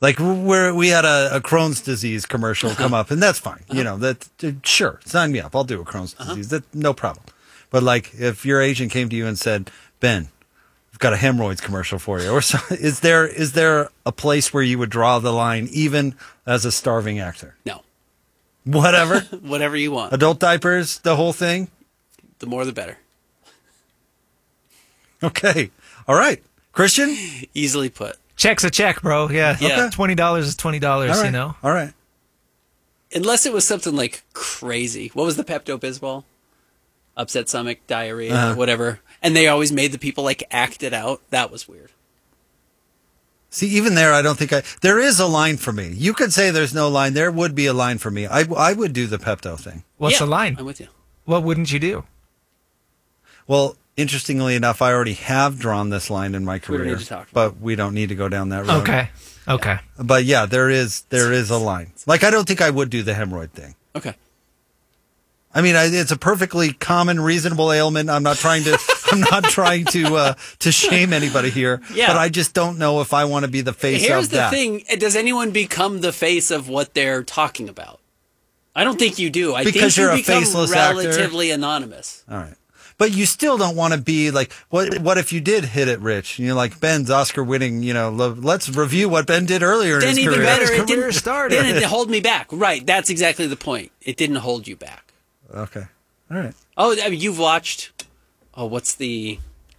Like we had a Crohn's disease commercial come up, and that's fine. You know, sure, sign me up. I'll do a Crohn's disease. That's no problem. But like, if your agent came to you and said, Ben, we've got a hemorrhoids commercial for you, or so, is there a place where you would draw the line, even as a starving actor? No. Whatever? Whatever you want. Adult diapers, the whole thing? The more the better. Okay. All right. Christian? Easily put. Check's a check, bro. Yeah. Yeah. $20 is $20, All right. you know? All right. Unless it was something like crazy. What was the Pepto-Bismol? Upset stomach, diarrhea, whatever. And they always made the people like act it out. That was weird. See, even there, I don't think there is a line for me. You could say there's no line. There would be a line for me. I would do the Pepto thing. What's Yeah, the line? I'm with you. What wouldn't you do? Well, interestingly enough, I already have drawn this line in my We career, don't need to talk about but we don't need to go down that road. Okay. But yeah, there is a line. Like, I don't think I would do the hemorrhoid thing. Okay. I mean, it's a perfectly common, reasonable ailment. I'm not trying to shame anybody here. Yeah. But I just don't know if I want to be the face Here's of the that. thing. Does anyone become the face of what they're talking about? I don't think you do. I Because think you you're a become faceless actor? relatively anonymous. All right. But you still don't want to be like, what if you did hit it rich? And you're like, Ben's Oscar winning, let's review what Ben did earlier in Then his even career. better, it His career didn't started. Didn't hold me back. Right. That's exactly the point. It didn't hold you back. Okay. All right. Oh, I mean, you've watched. Oh, what's this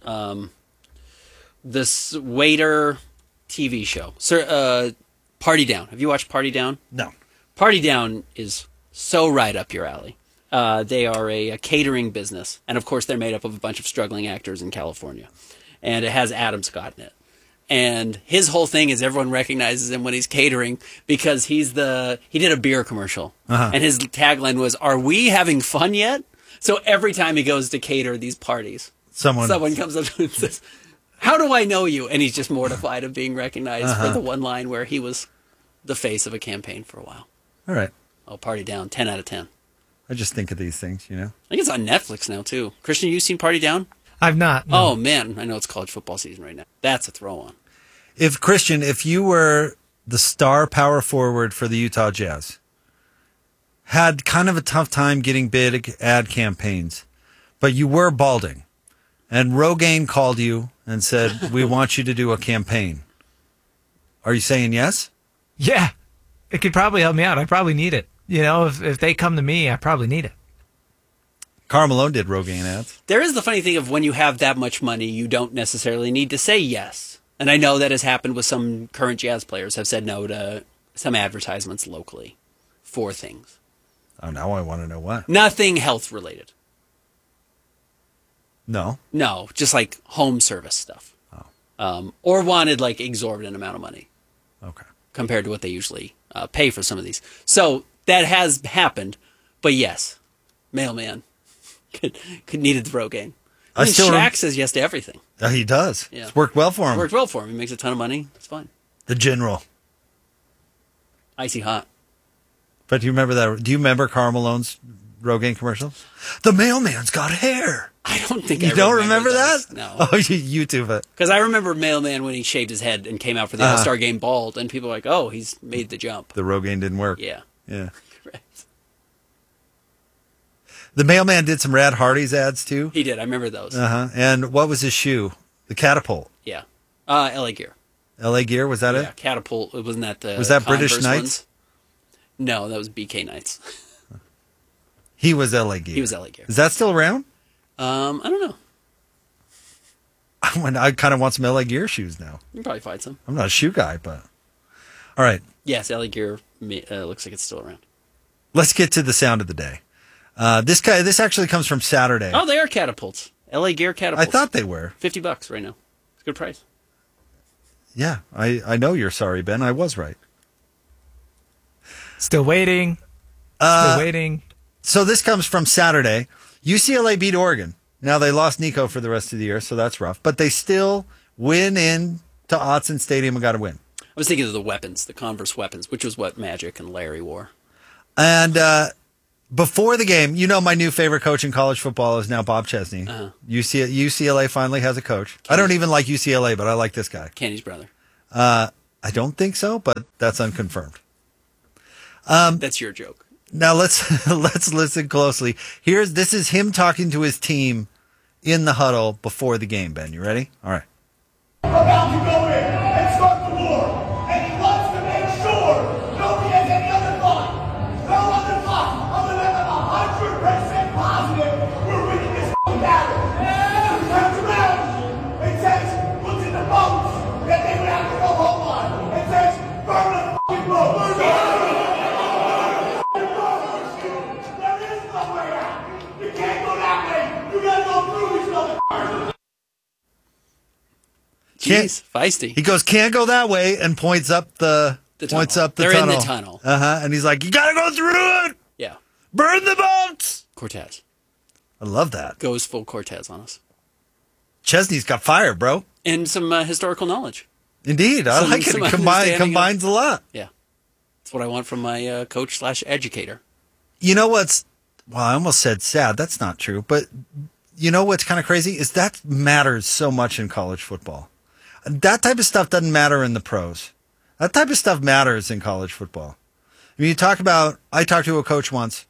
waiter TV show? Sir, Party Down. Have you watched Party Down? No. Party Down is so right up your alley. They are a catering business, and of course, they're made up of a bunch of struggling actors in California, and it has Adam Scott in it. And his whole thing is everyone recognizes him when he's catering because he did a beer commercial, and his tagline was, "Are we having fun yet?" So every time he goes to cater these parties, someone comes up and says, "How do I know you?" And he's just mortified of being recognized for the one line where he was the face of a campaign for a while. All right. Oh, Party Down, 10 out of 10. I just think of these things, I think it's on Netflix now, too. Christian, you seen Party Down? I've not. No. Oh, man. I know it's college football season right now. That's a throw-on. If you were the star power forward for the Utah Jazz, had kind of a tough time getting big ad campaigns, but you were balding, and Rogaine called you and said, we want you to do a campaign, are you saying yes? Yeah. It could probably help me out. I probably need it. If they come to me, I probably need it. Karl Malone did Rogaine ads. There is the funny thing of when you have that much money, you don't necessarily need to say yes. And I know that has happened with some current Jazz players have said no to some advertisements locally for things. Oh, now I want to know what. Nothing health related. No. No, just like home service stuff. Oh. Or wanted like exorbitant amount of money Okay. compared to what they usually pay for some of these. So that has happened. But yes, mailman could needed the Rogaine. I mean, Shaq says yes to everything. He does. Yeah. It's worked well for him. It worked well for him. He makes a ton of money. It's fine. The General. Icy hot. But do you remember that? Do you remember Karl Malone's Rogaine commercials? The mailman's got hair. I don't think You don't remember those. that? No. Oh, you YouTube it. Because I remember Mailman when he shaved his head and came out for the All-Star game bald, and people were like, oh, he's made the jump. The Rogaine didn't work. Yeah. Yeah. Correct. The mailman did some Rad Hardy's ads too. He did. I remember those. And what was his shoe? The Catapult. Yeah. LA Gear. LA Gear, was that Yeah, it? Catapult. Wasn't that the Was that British Converse Knights? ones? No, that was BK Knights. He was LA Gear. He was LA Gear. Is that still around? I don't know. I kind of want some LA Gear shoes now. You can probably find some. I'm not a shoe guy, but all right. Yes, LA Gear looks like it's still around. Let's get to the sound of the day. This actually comes from Saturday. Oh, they are catapults. LA Gear catapults. I thought they were. $50 right now. It's a good price. Yeah, I know you're sorry, Ben. I was right. Still waiting. Still waiting. So this comes from Saturday. UCLA beat Oregon. Now they lost Nico for the rest of the year, so that's rough. But they still win in to Autzen Stadium and got a win. I was thinking of the weapons, the Converse weapons, which was what Magic and Larry wore. And before the game, my new favorite coach in college football is now Bob Chesney. UCLA finally has a coach. I don't even like UCLA, but I like this guy. Kenny's brother. I don't think so, but that's unconfirmed. That's your joke. Now let's listen closely. This is him talking to his team in the huddle before the game, Ben. You ready? All right. About to go in and start the war, and he wants to make sure nobody has any other thought. No other thought other than I'm 100% positive we're winning this battle. He turns around and says, looks at the boats that they would have to go home on, and says, burn the fucking boat. Burn the There is no way out. You can't go that way. You gotta go through these motherfuckers. Jeez, feisty. He goes, can't go that way, and points up the tunnel. tunnel. They're in the tunnel. And he's like, you gotta go through it. Yeah. Burn the boats. Cortez I love that. goes full Cortez on us. Chesney's got fire, bro. And some historical knowledge. Indeed, I like it. some It understanding combines a lot. Yeah. That's what I want from my coach/educator. You know what's? Well, I almost said sad. That's not true. But you know what's kind of crazy is that matters so much in college football. That type of stuff doesn't matter in the pros. That type of stuff matters in college football. I mean, I talked to a coach once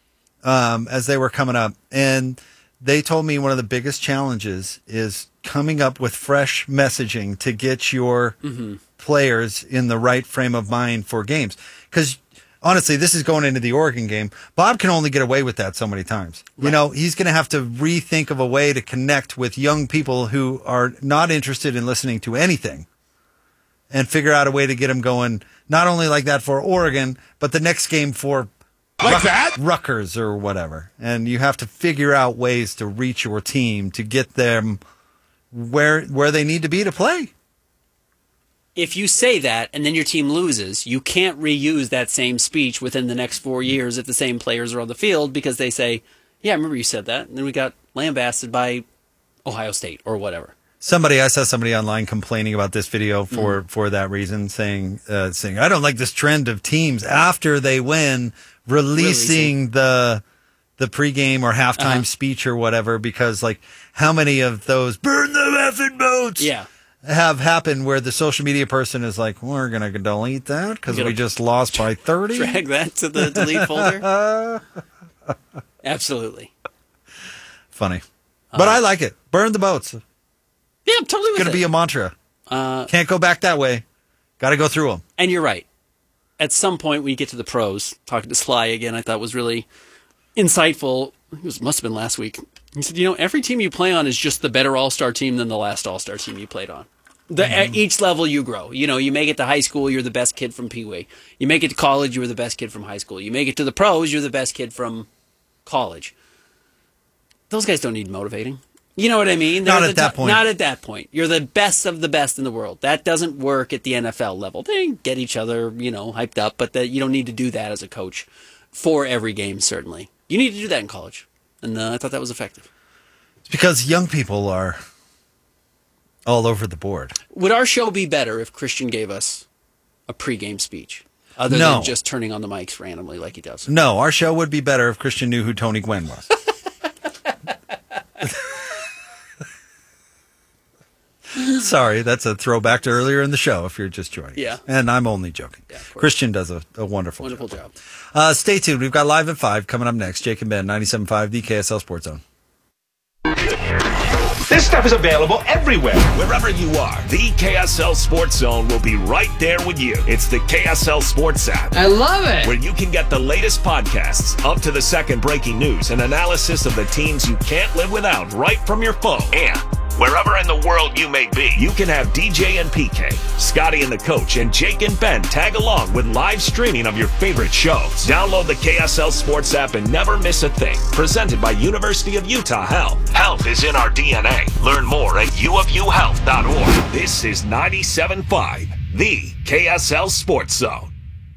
as they were coming up, and they told me one of the biggest challenges is coming up with fresh messaging to get your players in the right frame of mind for games. Because honestly, this is going into the Oregon game. Bob can only get away with that so many times. Right. You know, he's going to have to rethink of a way to connect with young people who are not interested in listening to anything and figure out a way to get them going, not only like that for Oregon, but the next game for Rutgers or whatever. And you have to figure out ways to reach your team to get them where they need to be to play. If you say that and then your team loses, you can't reuse that same speech within the next 4 years if the same players are on the field because they say, yeah, I remember you said that. And then we got lambasted by Ohio State or whatever. I saw somebody online complaining about this video for that reason, saying, I don't like this trend of teams after they win releasing the pregame or halftime speech or whatever, because like how many of those burn the effing boats have happened where the social media person is like, we're going to delete that because we just lost by 30. Drag that to the delete folder. Absolutely. Funny. But I like it. Burn the boats. Yeah, I'm totally with it. It's going to be a mantra. Can't go back that way. Got to go through them. And you're right. At some point, when you get to the pros, talking to Sly again, I thought was really insightful. It must have been last week. He said, every team you play on is just the better all-star team than the last all-star team you played on. At each level you grow. You make it to high school, you're the best kid from Pee Wee. You make it to college, you're the best kid from high school. You make it to the pros, you're the best kid from college. Those guys don't need motivating. You know what I mean? Not at that point. Not at that point. You're the best of the best in the world. That doesn't work at the NFL level. They get each other, hyped up, but you don't need to do that as a coach for every game, certainly. You need to do that in college. And I thought that was effective. It's because young people are all over the board. Would our show be better if Christian gave us a pregame speech? Other than just turning on the mics randomly like he does. No, our show would be better if Christian knew who Tony Gwynn was. Sorry, that's a throwback to earlier in the show if you're just joining. Yeah. And I'm only joking. Yeah, Christian does a wonderful job. Stay tuned. We've got Live at 5 coming up next. Jake and Ben, 97.5, the KSL Sports Zone. This stuff is available everywhere. Wherever you are, the KSL Sports Zone will be right there with you. It's the KSL Sports app. I love it. Where you can get the latest podcasts, up to the second breaking news, and analysis of the teams you can't live without right from your phone. And wherever in the world you may be, you can have DJ and PK, Scotty and the Coach, and Jake and Ben tag along with live streaming of your favorite shows. Download the KSL Sports app and never miss a thing. Presented by University of Utah Health. Health is in our DNA. Learn more at uofuhealth.org. This is 97.5, the KSL Sports Zone.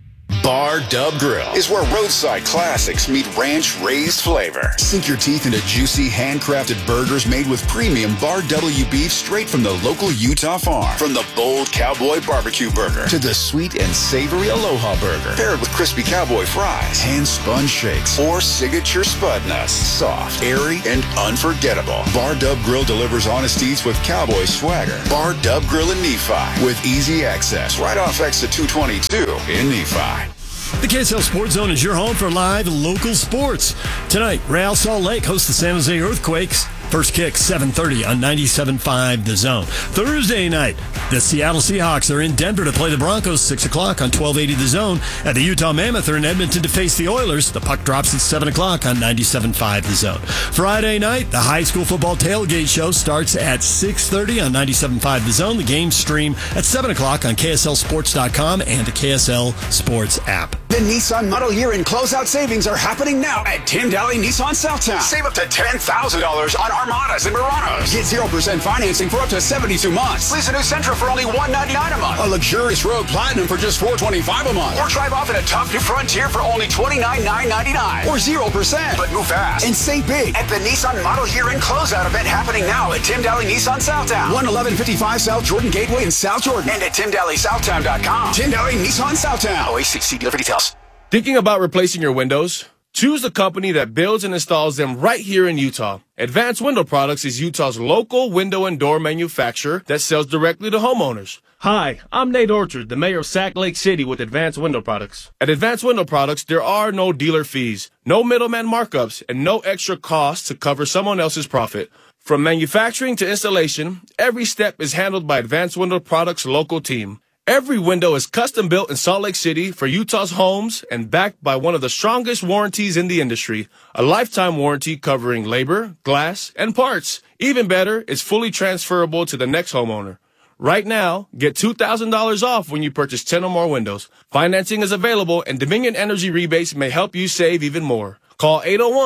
Bar Dub Grill is where roadside classics meet ranch-raised flavor. Sink your teeth into juicy, handcrafted burgers made with premium Bar W beef straight from the local Utah farm. From the bold cowboy barbecue burger to the sweet and savory Aloha burger, paired with crispy cowboy fries, hand-spun shakes, or signature spud nuts. Soft, airy, and unforgettable. Bar Dub Grill delivers honest eats with cowboy swagger. Bar Dub Grill in Nephi with easy access right off exit 222 in Nephi. The KSL Sports Zone is your home for live local sports. Tonight, Real Salt Lake hosts the San Jose Earthquakes. First kick, 7:30 on 97.5 The Zone. Thursday night, the Seattle Seahawks are in Denver to play the Broncos, 6 o'clock on 1280 The Zone. At the Utah Mammoth are in Edmonton to face the Oilers. The puck drops at 7 o'clock on 97.5 The Zone. Friday night, the high school football tailgate show starts at 6:30 on 97.5 The Zone. The games stream at 7 o'clock on KSLSports.com and the KSL Sports app. The Nissan Model Year and closeout savings are happening now at Tim Daly Nissan Southtown. Save up to $10,000 on Armadas and Muranos. Get 0% financing for up to 72 months. Lease a new Sentra for only $199 a month. A luxurious Rogue Platinum for just $425 a month. Or drive off in a top new Frontier for only $29,999. Or 0%. But move fast and save big at the Nissan Model Year and closeout event happening now at Tim Daly Nissan Southtown. 11155 South Jordan Gateway in South Jordan. And at TimDalySouthtown.com. Tim Daly Nissan Southtown. OACC dealer for details. Thinking about replacing your windows? Choose the company that builds and installs them right here in Utah. Advanced Window Products is Utah's local window and door manufacturer that sells directly to homeowners. Hi, I'm Nate Orchard, the mayor of Sac Lake City with Advanced Window Products. At Advanced Window Products, there are no dealer fees, no middleman markups, and no extra costs to cover someone else's profit. From manufacturing to installation, every step is handled by Advanced Window Products' local team. Every window is custom built in Salt Lake City for Utah's homes and backed by one of the strongest warranties in the industry, a lifetime warranty covering labor, glass, and parts. Even better, it's fully transferable to the next homeowner. Right now, get $2,000 off when you purchase 10 or more windows. Financing is available and Dominion Energy rebates may help you save even more. Call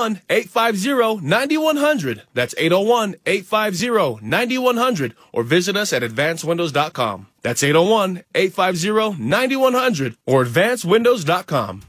801-850-9100. That's 801-850-9100 or visit us at advancedwindows.com. That's 801-850-9100 or advancedwindows.com.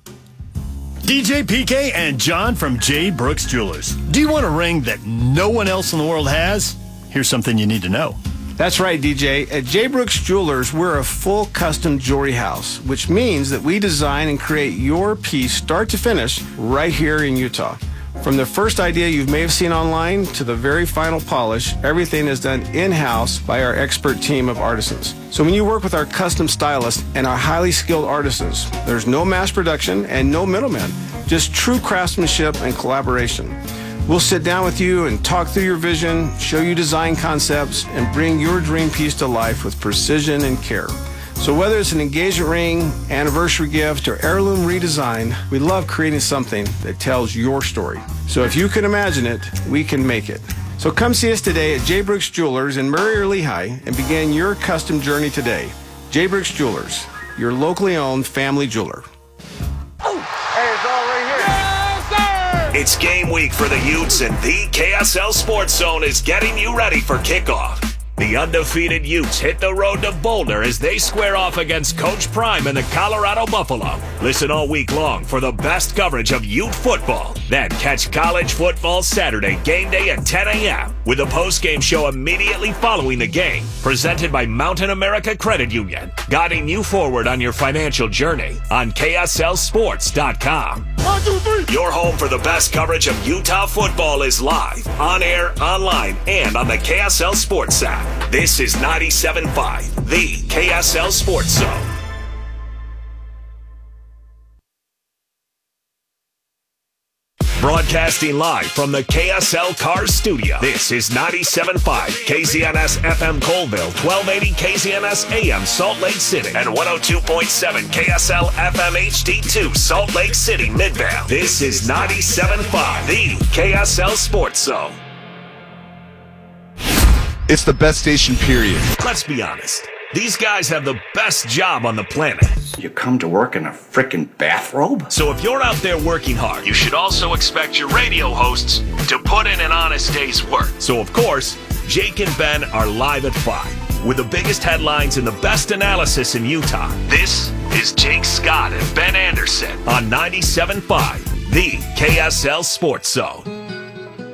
DJ PK and John from J. Brooks Jewelers. Do you want a ring that no one else in the world has? Here's something you need to know. That's right, DJ. At J. Brooks Jewelers, we're a full custom jewelry house, which means that we design and create your piece start to finish right here in Utah. From the first idea you may have seen online to the very final polish, everything is done in-house by our expert team of artisans. So when you work with our custom stylists and our highly skilled artisans, there's no mass production and no middlemen, just true craftsmanship and collaboration. We'll sit down with you and talk through your vision, show you design concepts, and bring your dream piece to life with precision and care. So whether it's an engagement ring, anniversary gift, or heirloom redesign, we love creating something that tells your story. So if you can imagine it, we can make it. So come see us today at J. Brooks Jewelers in Murray or Lehigh and begin your custom journey today. J. Brooks Jewelers, your locally owned family jeweler. It's game week for the Utes, and the KSL Sports Zone is getting you ready for kickoff. The undefeated Utes hit the road to Boulder as they square off against Coach Prime and the Colorado Buffalo. Listen all week long for the best coverage of Ute football. Then catch college football Saturday game day at 10 a.m. with a post-game show immediately following the game. Presented by Mountain America Credit Union, guiding you forward on your financial journey on KSLSports.com. 1, 2, 3. Your home for the best coverage of Utah football is live, on air, online, and on the KSL Sports app. This is 97.5, the KSL Sports Zone. Broadcasting live from the KSL Cars Studio. This is 97.5 KZNS FM Colville, 1280 KZNS AM Salt Lake City, and 102.7 KSL FM HD2 Salt Lake City Midvale. This is 97.5, the KSL Sports Zone. It's the best station, period. Let's be honest. These guys have the best job on the planet. You come to work in a frickin' bathrobe? So if you're out there working hard, you should also expect your radio hosts to put in an honest day's work. So of course, Jake and Ben are live at 5. with the biggest headlines and the best analysis in Utah. This is Jake Scott and Ben Anderson on 97.5, the KSL Sports Zone.